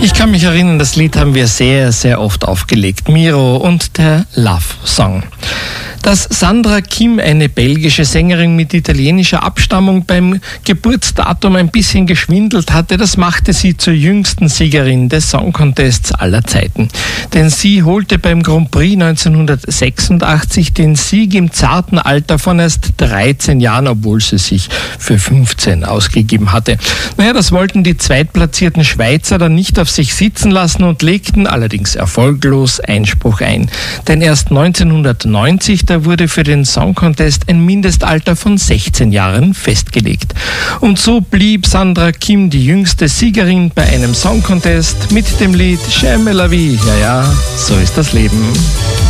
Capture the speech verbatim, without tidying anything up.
Ich kann mich erinnern, das Lied haben wir sehr, sehr oft aufgelegt. Miro und der Love Song. Dass Sandra Kim, eine belgische Sängerin mit italienischer Abstammung, beim Geburtsdatum ein bisschen geschwindelt hatte, das machte sie zur jüngsten Siegerin des Song Contests aller Zeiten. Denn sie holte beim Grand Prix neunzehnhundertsechsundachtzig den Sieg im zarten Alter von erst dreizehn Jahren, obwohl sie sich für fünfzehn ausgegeben hatte. Naja, das wollten die zweitplatzierten Schweizer dann nicht auf sich sitzen lassen und legten allerdings erfolglos Einspruch ein. Denn erst neunzehnhundertneunzig, da wurde für den Song Contest ein Mindestalter von sechzehn Jahren festgelegt. Und so blieb Sandra Kim die jüngste Siegerin bei einem Song Contest mit dem Lied J'aime la vie. Ja, ja, so ist das Leben.